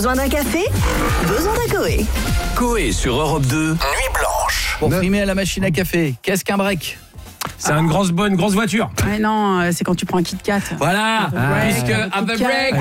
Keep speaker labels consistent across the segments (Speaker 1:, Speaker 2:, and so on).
Speaker 1: Besoin d'un café? Besoin d'un Coé.
Speaker 2: Coé sur Europe 2, Nuit Blanche.
Speaker 3: Pour frimer à la machine à café, qu'est-ce qu'un break?
Speaker 4: C'est une grosse voiture.
Speaker 5: Ouais, non, c'est quand tu prends un Kit Kat.
Speaker 3: Voilà, puisque have a break.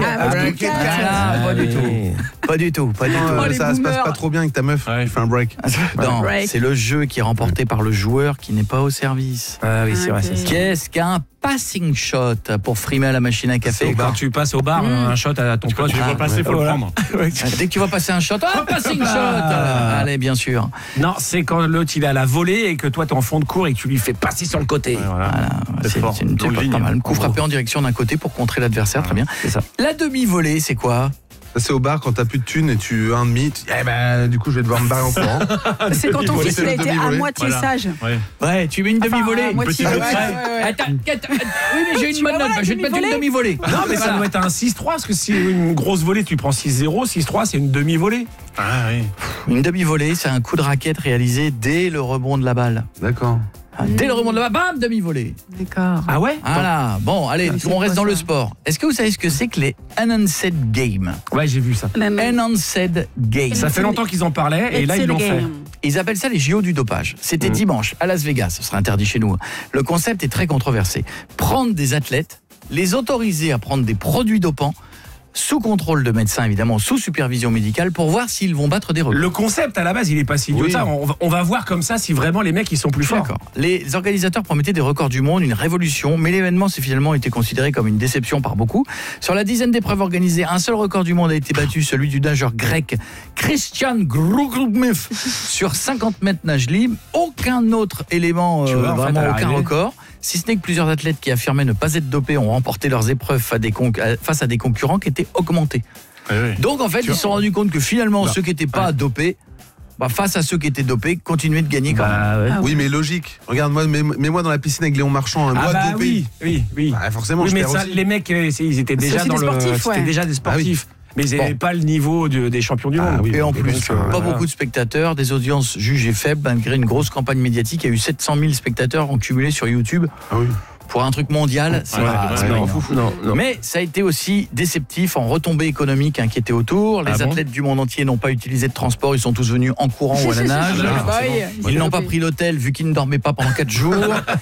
Speaker 3: Pas du tout.
Speaker 5: les
Speaker 6: Ça se passe
Speaker 5: boomers.
Speaker 6: pas trop bien avec ta meuf. Tu fais un break.
Speaker 3: Non,
Speaker 5: break.
Speaker 3: c'est le jeu qui est remporté par le joueur qui n'est pas au service.
Speaker 4: Ah oui, c'est vrai, c'est ça.
Speaker 3: Qu'est-ce qu'un passing shot pour frimer à la machine à café?
Speaker 4: Quand tu passes au bar, un shot à ton pote, tu vas passer, faut le prendre.
Speaker 3: Dès que tu vas passer un shot, passing shot. Allez, bien sûr.
Speaker 4: Non, c'est quand l'autre il est à la volée et que toi t'es en fond de cours et que tu lui fais passer sur le côté.
Speaker 3: Voilà, c'est pas mal. Coup frappé en direction d'un côté pour contrer l'adversaire, très bien.
Speaker 4: C'est ça.
Speaker 3: La demi-volée, c'est quoi?
Speaker 6: Ça, c'est au bar quand t'as plus de thunes et tu veux un demi. Du coup, je vais devoir me barrer en courant.
Speaker 5: C'est quand ton fils il a été à moitié sage.
Speaker 3: Ouais, tu mets une demi-volée.
Speaker 5: à moitié,
Speaker 3: Petit
Speaker 5: ouais,
Speaker 3: volée.
Speaker 5: ouais.
Speaker 3: Attends, oui, mais j'ai une bonne note. Je vais te mettre une demi-volée.
Speaker 4: Non, mais ça doit être un 6-3 parce que si une grosse volée, tu prends 6-0, 6-3, c'est une demi-volée. Ah oui.
Speaker 3: Une demi-volée, c'est un coup de raquette réalisé dès le rebond de la balle.
Speaker 6: D'accord.
Speaker 3: Dès le rebond de la balle, bam, demi-volée.
Speaker 5: D'accord.
Speaker 4: Ah ouais?
Speaker 3: Voilà. Bon, allez, on reste dans le sport. Est-ce que vous savez ce que c'est que les Enhanced Games?
Speaker 4: Ouais, j'ai vu ça.
Speaker 3: Enhanced Games.
Speaker 4: Ça fait longtemps qu'ils en parlaient et là ils l'ont fait.
Speaker 3: Ils appellent ça les JO du dopage. C'était dimanche à Las Vegas, ce sera interdit chez nous. Le concept est très controversé. Prendre des athlètes, les autoriser à prendre des produits dopants, sous contrôle de médecins évidemment, sous supervision médicale, pour voir s'ils vont battre des records.
Speaker 4: Le concept à la base il est pas si idiot que ça. On va voir comme ça si vraiment les mecs ils sont plus forts.
Speaker 3: D'accord. Les organisateurs promettaient des records du monde, une révolution, mais l'événement s'est finalement été considéré comme une déception par beaucoup. Sur la dizaine d'épreuves organisées, un seul record du monde a été battu, celui du nageur grec Christian Grougmev sur 50 mètres nage libre. Aucun autre élément, vraiment aucun record. Si ce n'est que plusieurs athlètes qui affirmaient ne pas être dopés ont remporté leurs épreuves face à des concurrents qui étaient augmentés.
Speaker 6: Oui.
Speaker 3: Donc en fait, ils se sont rendus compte que finalement, ceux qui n'étaient pas dopés, face à ceux qui étaient dopés, continuaient de gagner quand même.
Speaker 6: Oui, mais logique. Regarde-moi, mets-moi dans la piscine avec Léon Marchand, un mois dopé.
Speaker 4: Oui.
Speaker 6: Forcément,
Speaker 4: Oui,
Speaker 6: je
Speaker 4: mais
Speaker 6: perds
Speaker 4: ça,
Speaker 6: aussi.
Speaker 4: les mecs, ils étaient déjà dans le. C'était déjà des sportifs. Mais ils n'avaient pas le niveau des champions du monde.
Speaker 3: Et en plus, pas beaucoup de spectateurs, des audiences jugées faibles malgré une grosse campagne médiatique. Il y a eu 700 000 spectateurs en cumulé sur YouTube. Pour un truc mondial, c'est pas
Speaker 4: non.
Speaker 3: Mais ça a été aussi déceptif en retombées économiques qui étaient autour. Les athlètes du monde entier n'ont pas utilisé de transport, ils sont tous venus en courant ou à la nage. Ils n'ont pas pris l'hôtel vu qu'ils ne dormaient pas pendant 4 jours.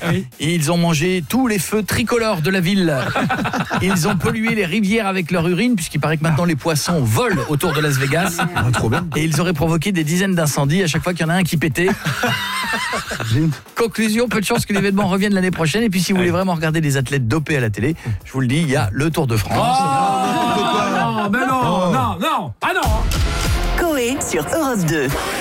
Speaker 3: Et ils ont mangé tous les feux tricolores de la ville. Ils ont pollué les rivières avec leur urine, puisqu'il paraît que maintenant les poissons volent autour de Las Vegas.
Speaker 6: Trop bien.
Speaker 3: Et ils auraient provoqué des dizaines d'incendies à chaque fois qu'il y en a un qui pétait. Conclusion, peu de chance que l'événement revienne l'année prochaine. Et puis si vous voulez vraiment regarder des athlètes dopés à la télé, je vous le dis, il y a le Tour de France.
Speaker 4: Non. Ah non.
Speaker 1: Coé sur Europe 2.